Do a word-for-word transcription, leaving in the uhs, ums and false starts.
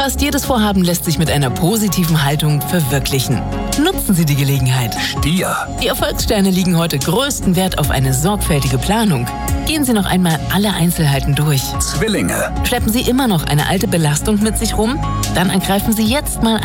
Fast jedes Vorhaben lässt sich mit einer positiven Haltung verwirklichen. Nutzen Sie die Gelegenheit. Stier. Die Erfolgssterne liegen heute größten Wert auf eine sorgfältige Planung. Gehen Sie noch einmal alle Einzelheiten durch. Zwillinge. Schleppen Sie immer noch eine alte Belastung mit sich rum? Dann ergreifen Sie jetzt mal